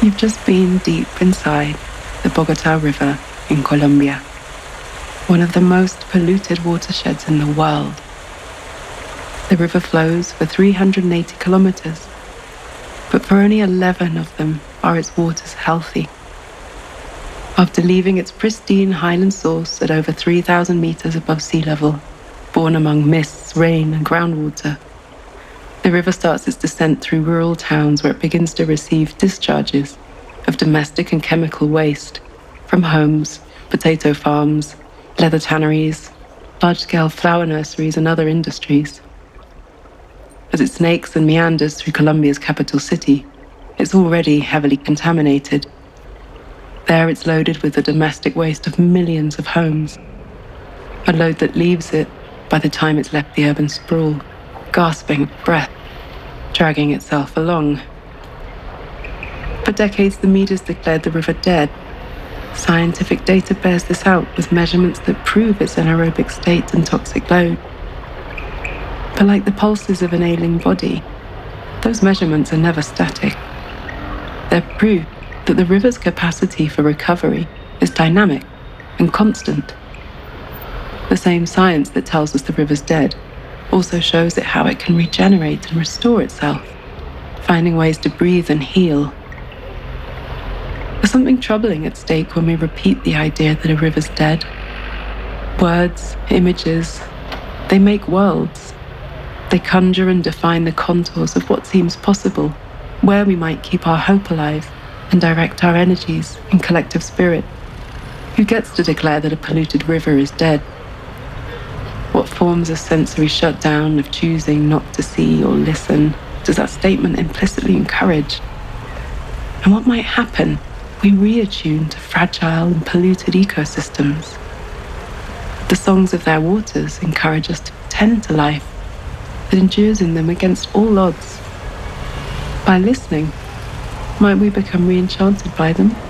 You've just been deep inside the Bogota River in Colombia, one of the most polluted watersheds in the world. The river flows for 380 kilometers, but for only 11 of them are its waters healthy. After leaving its pristine highland source at over 3,000 meters above sea level, born among mists, rain, and groundwater, the river starts its descent through rural towns where it begins to receive discharges of domestic and chemical waste from homes, potato farms, leather tanneries, large-scale flower nurseries, and other industries. As it snakes and meanders through Colombia's capital city, it's already heavily contaminated. There it's loaded with the domestic waste of millions of homes, a load that leaves it by the time it's left the urban sprawl, gasping for breath, dragging itself along. For decades, the media's declared the river dead. Scientific data bears this out with measurements that prove its anaerobic state and toxic load. But like the pulses of an ailing body, those measurements are never static. They're proof that the river's capacity for recovery is dynamic and constant. The same science that tells us the river's dead also shows it how it can regenerate and restore itself, finding ways to breathe and heal. There's something troubling at stake when we repeat the idea that a river's dead. Words, images, they make worlds. They conjure and define the contours of what seems possible, where we might keep our hope alive and direct our energies and collective spirit. Who gets to declare that a polluted river is dead? What forms of sensory shutdown of choosing not to see or listen does that statement implicitly encourage? And what might happen if we reattune to fragile and polluted ecosystems? The songs of their waters encourage us to tend to life that endures in them against all odds. By listening, might we become re-enchanted by them?